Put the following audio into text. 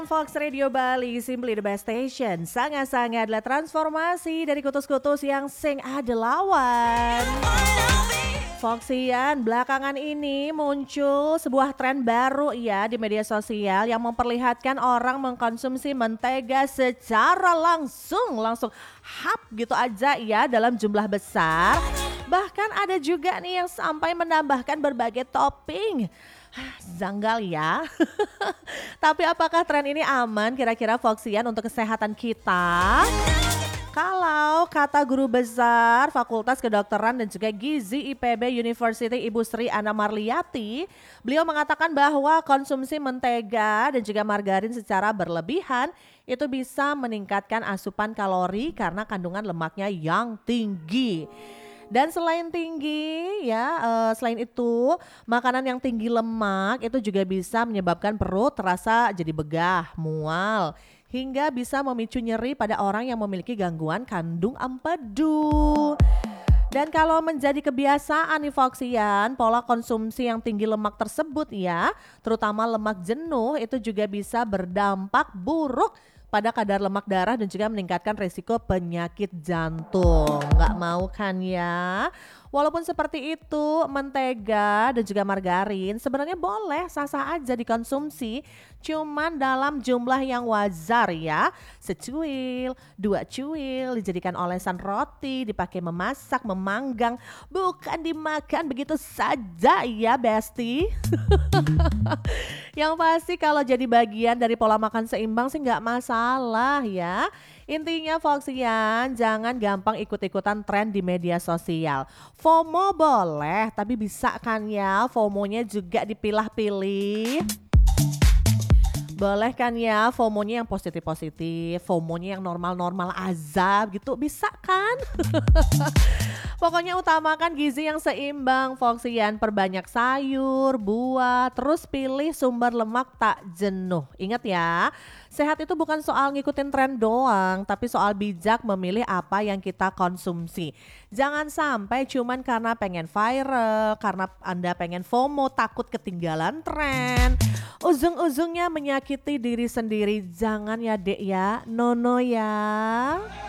Fox Radio Bali, simply the best station. Sangat-sangatlah transformasi dari kutus-kutus yang sing ada lawan. Foxian, belakangan ini muncul sebuah tren baru ya di media sosial yang memperlihatkan orang mengkonsumsi mentega secara langsung hap gitu aja ya dalam jumlah besar. Bahkan ada juga nih yang sampai menambahkan berbagai topping. Janggal ya. Tapi apakah tren ini aman kira-kira Foxian untuk kesehatan kita? Kalau kata guru besar Fakultas Kedokteran dan juga Gizi IPB University Ibu Sri Ana Marliati, beliau mengatakan bahwa konsumsi mentega dan juga margarin secara berlebihan itu bisa meningkatkan asupan kalori karena kandungan lemaknya yang tinggi. Dan selain tinggi ya, selain itu makanan yang tinggi lemak itu juga bisa menyebabkan perut terasa jadi begah, mual, hingga bisa memicu nyeri pada orang yang memiliki gangguan kandung empedu. Dan kalau menjadi kebiasaan nih Foxian, pola konsumsi yang tinggi lemak tersebut ya, terutama lemak jenuh itu juga bisa berdampak buruk pada kadar lemak darah dan juga meningkatkan risiko penyakit jantung. Nggak mau kan ya? Walaupun seperti itu, mentega dan juga margarin sebenarnya boleh sah-sah aja dikonsumsi, cuman dalam jumlah yang wajar ya. Secuil, 2 cuil, dijadikan olesan roti, dipakai memasak, memanggang, bukan dimakan begitu saja ya Besti. Yang pasti kalau jadi bagian dari pola makan seimbang sih nggak masalah ya. Intinya Foxian, jangan gampang ikut-ikutan tren di media sosial. FOMO boleh, tapi bisa kan ya FOMO-nya juga dipilah-pilih. Boleh kan ya FOMO-nya yang positif-positif, FOMO-nya yang normal-normal azab gitu, bisa kan? Pokoknya utamakan gizi yang seimbang Foxian, perbanyak sayur, buah, terus pilih sumber lemak tak jenuh. Ingat ya, sehat itu bukan soal ngikutin tren doang, tapi soal bijak memilih apa yang kita konsumsi. Jangan sampai cuman karena pengen viral, karena Anda pengen FOMO, takut ketinggalan tren. Ujung-ujungnya menyakiti diri sendiri. Jangan ya dek ya, nono ya.